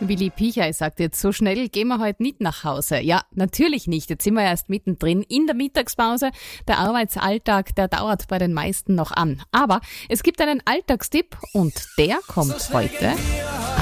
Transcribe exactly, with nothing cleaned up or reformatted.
Willi Pichai sagt jetzt, so schnell gehen wir heute nicht nach Hause. Ja, natürlich nicht. Jetzt sind wir erst mittendrin in der Mittagspause. Der Arbeitsalltag, der dauert bei den meisten noch an. Aber es gibt einen Alltagstipp und der kommt heute